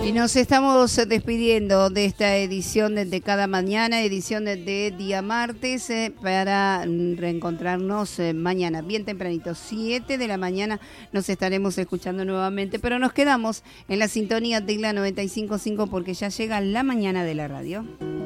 Y nos estamos despidiendo de esta edición de cada mañana, edición de día martes, para reencontrarnos mañana, bien tempranito, 7 de la mañana nos estaremos escuchando nuevamente, pero nos quedamos en la sintonía de la 95.5 porque ya llega la mañana de la radio.